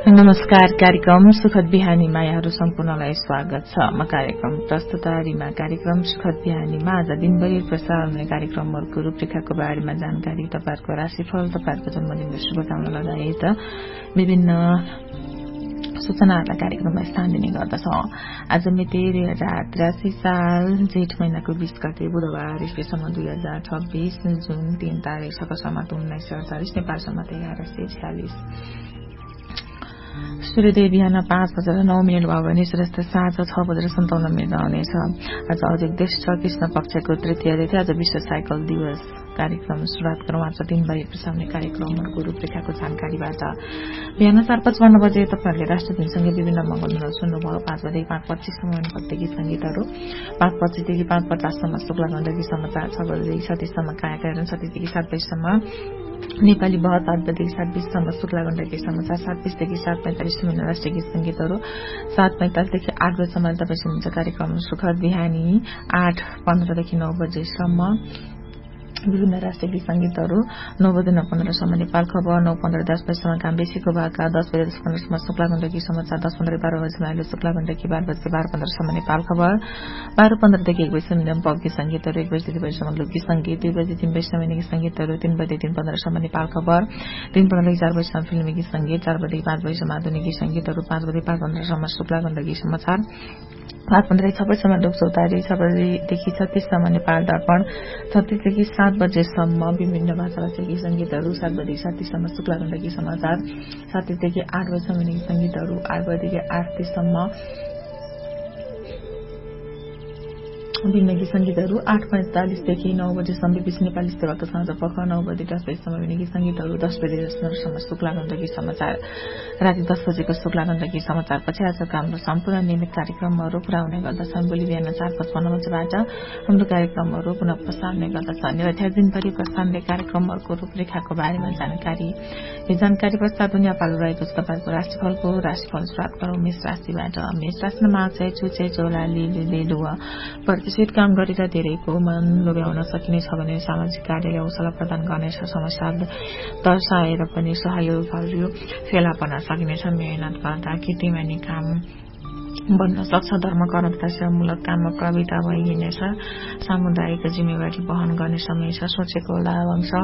नमस्कार। कार्यक्रम सुखद बिहानीमा यहाँहरू सम्पूर्णलाई स्वागत छ। म कार्यक्रम प्रस्तुता रिमा। कार्यक्रम सुखद बिहानीमा आज दिनभरि प्रसार हुने कार्यक्रमहरूको रूपरेखाको बारेमा जानकारी, तपाईहरुको राशिफल, तपाईहरुको जन्मदिनको शुभकामना लगायत विभिन्न सूचनाहरूलाई कार्यक्रममा स्थान दिने गर्दछौ। आज मिति 2083 साल जेठ महिनाको 20 गते बुधबार, ईस्वीसम्म 2026 जुन 3 तारिक सम्मत 1948, नेपाल सम्मत 1146। सूर्योदय बिहान 5:09 भयो भने सूर्यास्त साँझ 6:57 रहनेछ। आज अधिदेश छ कृष्ण पक्षको तृतीय तिथि। आज विश्व साइकल दिवस। कार्यक्रम सुरुवात गरौं आज दिनभरि प्रसारण कार्यक्रमहरूको रूपरेखाको जानकारीबाट। बिहान 4:55 बजे तपाईहरुले राष्ट्रदिनसँगै विभिन्न मंगलमूलक सुन्नुभयो। 5:00 5:25 सम्म भक्तिगीत संगीतहरू, 5:25 देखि 5:50 सम्म शुक्ला गण्डकी समाचार, 6:00 37 सम्म कायाकरण, 37 देखि 7:20 सम्म नेपाली बहस, 7:00 देखि 7:20 सम्म शुक्ला गण्डकी समाचार, 7:20 देखि 7:45 सम्म राष्ट्रिय गीत संगीतहरू, 7:45 देखि 8 बजेसम्म तपाईँ सुन्नुहुन्छ कार्यक्रम सुखद बिहानी, 8:15 देखि 9 बजेसम्म विभिन्न राष्ट्रिय गीत संगीतहरू, 9:15 सम्म नेपाल खबर, 9:15 10 बजेसम्म काम बेसीको भाका, 10:15 सम्म शुक्ला गण्डकी समाचार, 10:15 12 बजेसम्म अहिले शुक्ला गण्डकी, 12:15 सम्म नेपाल खबर, 12:15 देखि 1 बजेसम्म पप गीत संगीतहरू, 1 बजे 2 बजेसम्म लोकगीत संगीत, 2 बजे 3 बजेसम्म गीत संगीतहरू, 3 बजे 3:15 सम्म नेपाल खबर, 3:15 देखि 4 बजेसम्म फिल्मी गीत संगीत, 4 बजे 5 बजेसम्म आधुनिक गीत संगीतहरू, 5 बजे 5:15 सम्म शुक्ला गण्डकी समाचार, 5:15 देखि 6 बजेसम्म लोक चौतारी, 6 बजेदेखि 36 सम्म नेपाल दर्पण, 36 देखि 7 बजेसम्म विभिन्न भाषाभाषी गीत संगीतहरू, 7 बजेदेखि 7:30 सम्म शुक्ला गण्डकी समाचार, 7:30 देखि 8 बजेसम्म गीत संगीतहरू, 8 बजेदेखि 8:30 सम्म विभिन्न गीत संगीतहरू, 8:45 देखि 9 बजेसम्म BBC नेपाली सेवाको साँझ पख, 9 बजे 10 बजेसम्म विभिन्न गीत संगीतहरू, 10 बजे 10 सम्म शुक्ला गण्डकी समाचार, राति 10 बजेको शुक्ला गण्डकी समाचारपछि आजको हाम्रो सम्पूर्ण नियमित कार्यक्रमहरू पूरा हुने गर्दछन्। भोलि बिहान 4:55 बजेबाट हाम्रो कार्यक्रमहरू पुनः प्रसारण हुने गर्दछन्। र दिनभरि प्रसारण कार्यक्रमहरूको रूपरेखाको बारेमा जानकारी। यो जानकारी पश्चात दुनियाँ पालो रहेको छ तपाईको राशिफलको। राशिफल सुरुवात गरौं मेष राशिबाट। मेष राशिमा माछे चुचे चोला लिलुवा प्रतिष्ठित काम गरेर धेरैको मन लोभ्याउन सकिनेछ भने सामाजिक कार्यले हौसला प्रदान गर्नेछ। समस्या दर्शाएर पनि सहयोगहरू फेला पर्न सकिनेछ। मेहनत गर्दा किटिमानी काम बन्न सक्छ। धर्म कर्मतामूलक काममा प्रवृत्त भइनेछ। सामुदायिक जिम्मेवारी वहन गर्ने समय छ। सोचेको लाभांश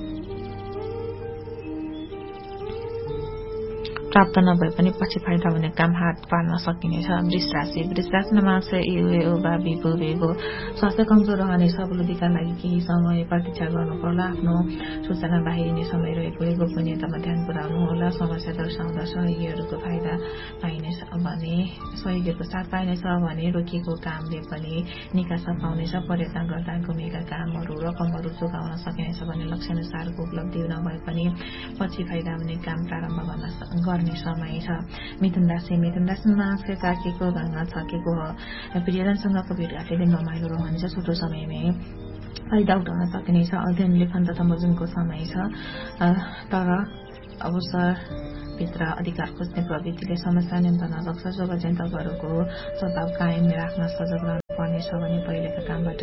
प्राप्त नभए पनि पछि फाइदा हुने काम हात पार्न सकिनेछ। वृष राशिमा माछे भेगो स्वास्थ्य कमजोर रहनेछ। उपलब्धिका लागि केही समय प्रतीक्षा गर्नु पर्ला। आफ्नो सूचना बाहिरिने समय रहेकोले गोपनीयतामा ध्यान पुर्याउनु होला। समस्या दर्शाउँदा सहयोगीहरूको फाइदा पाइनेछ भने रोकिएको कामले पनि निकास पाउनेछ। पर्यटन गर्दा गुमेका कामहरू रकमहरू चुकाउन सकिनेछ भने लक्ष्यानुसारको उपलब्धि नभए पनि पछि फाइदा हुने काम प्रारम्भ गर्ने समय छ। मिथुन राशिमा आफै काकेको घरमा छकेको हो। प्रियजनसँगको भेटघाटले दिन रमाइलो रहनेछ। छोटो समयमै फाइदा उठाउन सकिनेछ। अध्ययन लेखन तथा मजुनको समय छ। तर अवसरभित्र अधिकार खोज्ने प्रवृत्तिले समस्या नियन्त्रण सक्छ। जोगजन्तकहरूको स्वभाव कायम राख्न सजग पर्नेछ भने पहिलेका कामबाट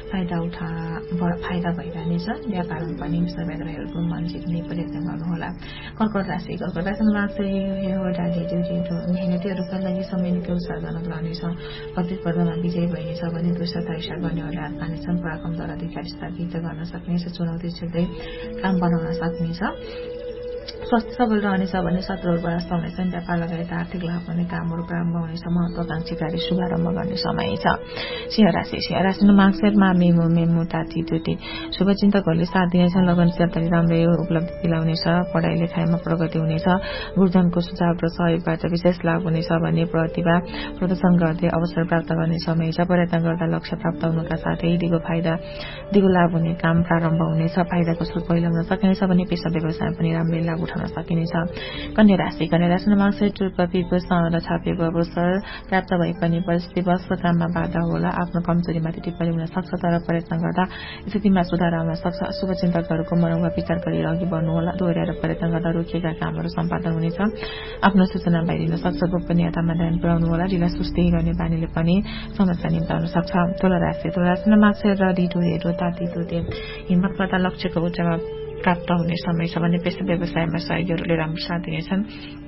फाइदा भइरहनेछ। व्यापारमा पनि सहभागीहरूको मन जित्ने प्रयत्न गर्नुहोला। कर्कट राशिमा मेहनतीहरूका लागि समय निकै उत्साहजनक रहनेछ। प्रतिस्पर्धामा विजयी भइनेछ भने दुष्टता हिसाब गर्नेहरूले हार्नेछन्। पराक्रमद्वारा अधिकार स्थापित गर्न सकिनेछ। चुनौती झेल्दै काम बनाउन सकिनेछ। स्वास्थ्य सबल रहनेछ भने शत्रुहरू परास्त हुनेछन्। व्यापार लगायत आर्थिक लाभ हुने कामहरू प्रारम्भ हुनेछ। महत्वाकांक्षी कार्य शुभारम्भ गर्ने समय छ। सिंह राशिमा मार्क्समा मेमु ताती तुती शुभचिन्तकहरूले साथ दिनेछन्। लगनशीलताले राम्रै उपलब्धि दिलाउनेछ। पढाइ लेखाइमा प्रगति हुनेछ। गुरुजनको सुझाव र सहयोगबाट विशेष लाभ हुनेछ भने प्रतिभा प्रदर्शन गर्दै अवसर प्राप्त गर्ने समय छ। पर्यटन गर्दा लक्ष्य प्राप्त हुनुका साथै दिगो लाभ हुने काम प्रारम्भ हुनेछ। फाइदाको स्रोत पहिलाउन सकिनेछ भने पेशा व्यवसाय पनि राम्रै लाभ उठाउन सकिनेछ। कन्या राशिमा मार्क्सै टुर्प पिपो र छापेको अवसर प्राप्त भए पनि परिस्थितिवश काममा बाधा होला। आफ्नो कमजोरीमाथि टिप्पणी हुन सक्छ। तर प्रयत्न गर्दा स्थितिमा सुधार आउन सक्छ। शुभचिन्तकहरूको मनोभाव विचार गरेर अघि बढ्नुहोला। दोहोर्याएर प्रयत्न गर्दा रोकिएका कामहरू सम्पादन हुनेछ। आफ्नो सूचना बाहिरिन सक्छ। गोपनीयतामा ध्यान पुर्याउनु होला। ढिला सुस्ती गर्ने बानीले पनि समस्या निम्ताउन सक्छ। तुला राशिमा मार्क्सै र ढिढो ताती तुते हिम्मत गर्दा लक्ष्यको उच्चमा प्राप्त हुने समय छ भने पेशा व्यवसायमा सहयोगीहरूले राम्रो साथ दिनेछन्।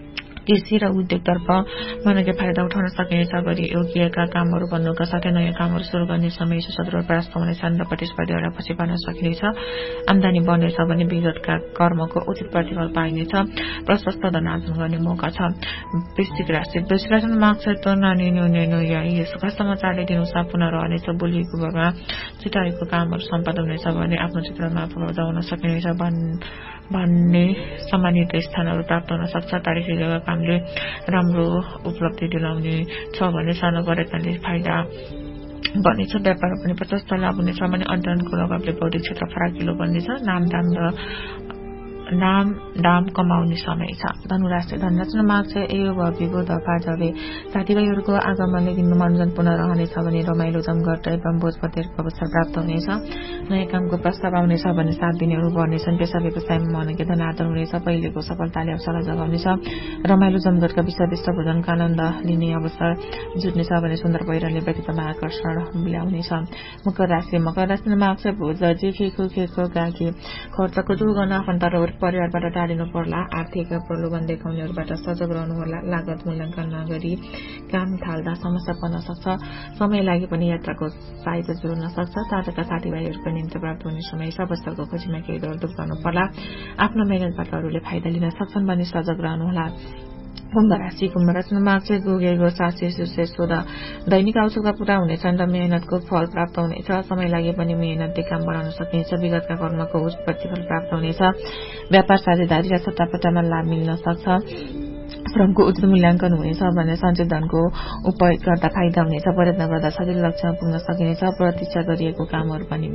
कृषि र उद्योगतर्फ मनोज्ञ फाइदा उठाउन सकिनेछ गरी योग्यका कामहरू बन्नुका साथै नयाँ कामहरू शुरू गर्ने समय सदर प्रयास हुनेछ र प्रतिस्पर्धीहरूलाई पछि पार्न सकिनेछ आमदानी बढ्नेछ भने विगतका कर्मको उचित प्रतिफल पाइनेछ प्रशस्त धन आर्जन गर्ने मौका छ वृश्चिक राशि माग क्षेत्र नानी सुखा समाचारले दिनुसा पुनः रहनेछ बोलिएको भरमा छिटाएको कामहरू सम्पादन हुनेछ भने आफ्नो क्षेत्रमा बढाउन सकिनेछ भन्ने सम्मानित स्थानहरू प्राप्त हुन सक्छ तारिखका कामले राम्रो उपलब्धि दिलाउने छ भने सानो गरेकाले फाइदा बन्नेछ व्यापार पनि प्रशस्त लाभ हुनेछ भने अध्ययनको लगावले बौद्धिक क्षेत्र फराकिलो बन्नेछ नाम दाम कमाउने समय छ धनुराशि माग छ विभो दफा जबे साथीभाइहरूको आगमनले दिन मनोरञ्जन पुनः रहनेछ भने रमाइलो जमघट एवं भोज भतेरको अवसर प्राप्त हुनेछ नयाँ कामको प्रस्ताव आउनेछ भने 7 दिनहरू बढ्नेछन् पेशा व्यवसायमा मनोज्ञ धनार्जन हुनेछ पहिलेको सफलताले अवसर जगाउनेछ रमाइलो जमघटका विश्वविष्ट भोजनको आनन्द लिने अवसर जुट्नेछ भने सुन्दर पहिरनले व्यक्तित्वमा आकर्षण ल्याउनेछ मकर राशि माग छ भोज खेको गागी खर्चको जोगन आफन्त परिवारबाट टाढिनु पर्ला आर्थिक प्रलोभन देखाउनेहरूबाट सजग रहनुहोला लागत मूल्याङ्कन नगरी काम थाल्दा समस्या पर्न सक्छ समय लागे पनि यात्राको सहायता जोड्न सक्छ टाढाका साथीभाइहरूको निम्ति प्राप्त हुने समय छ अवसरको खोजीमा केही दौडधुप गर्नु पर्ला आफ्नो मेहनतबाट अरूले फाइदा लिन सक्छन् भने सजग रहनुहोला कुम्भ राशिमा माग चाहिँ गुगेको सासी सुशेषो र दैनिक आवश्यकता पूरा हुनेछन् र मेहनतको फल प्राप्त हुनेछ समय लागे पनि मेहनतले काम बढाउन सकिनेछ विगतका कर्मको उच्च प्रतिफल प्राप्त हुनेछ व्यापार साझेदारी र सट्टापट्टामा लाभ मिल्न सक्छ श्रमको उचित मूल्याङ्कन हुनेछ भने सञ्चित धनको उपयोग गर्दा फाइदा हुनेछ प्रयत्न गर्दा सजिलो लक्ष्यमा पुग्न सकिनेछ प्रतीक्षा गरिएको कामहरू पनि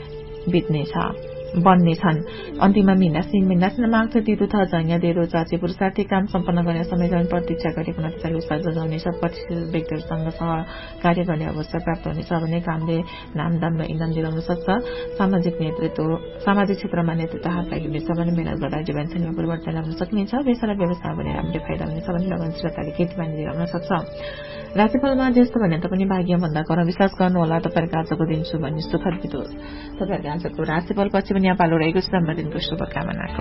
बन्नेछन् अन्तिममा मीनराशि माग छ दिदो थ झैया डेरो चाचे पुरुषार्थी काम सम्पन्न गर्ने समय प्रतीक्षा गरेको नतिजाले उत्साह जगाउनेछ प्रतिष्ठित व्यक्तिहरूसँग सहकार्य गर्ने अवसर प्राप्त हुनेछ भने कामले नामदाम र इनाम दिलाउन सक्छ सामाजिक क्षेत्रमा नेतृत्व हात लागिनेछ भने मेहनत गर्दा जीवनशैलीमा परिवर्तन ल्याउन सकिनेछ पेशा र व्यवसायमा भने राम्रै फाइदा हुनेछ भने लगनशीलताले खेतीबानी दिलाउन सक्छ राशिफलमा त्यस्तो भने पनि भाग्य भन्दा गर्न विश्वास गर्नुहोला तपाईहरुको आजको दिन शुभ अनि सुखद बितोस् तपाईहरुको आजको राशिफल पछि पनि यहाँ पालो रहेको छ दिनको शुभकामनाको